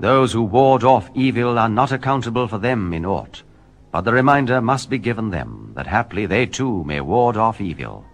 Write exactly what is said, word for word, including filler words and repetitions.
Those who ward off evil are not accountable for them in aught, but the reminder must be given them that haply they too may ward off evil.